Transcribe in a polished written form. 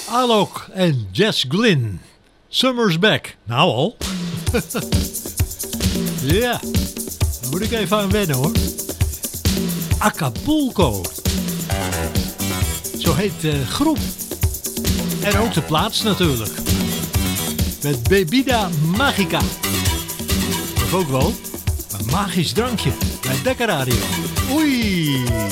Alok en Jess Glynn. Summer's Back. Nou al. Ja, daar moet ik even aan wennen hoor. Acapulco. Zo heet de groep. En ook de plaats natuurlijk. Met Bebida Magica. Of ook wel een magisch drankje bij Dekka Radio. Oei.